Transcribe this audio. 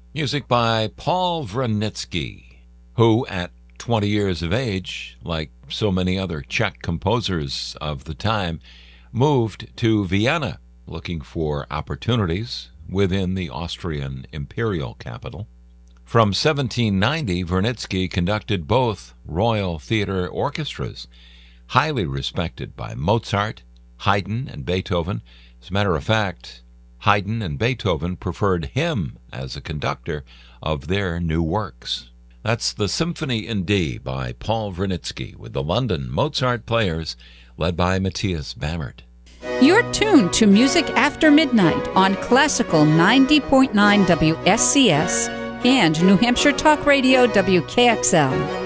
Music by Paul Vranitzky, who at 20 years of age, like so many other Czech composers of the time, moved to Vienna looking for opportunities within the Austrian imperial capital. From 1790, Vranitzky conducted both Royal Theatre orchestras, highly respected by Mozart, Haydn, and Beethoven. As a matter of fact, Haydn and Beethoven preferred him as a conductor of their new works. That's the Symphony in D by Paul Vranitzky with the London Mozart Players led by Matthias Bammert. You're tuned to Music After Midnight on Classical 90.9 WSCS and New Hampshire Talk Radio WKXL.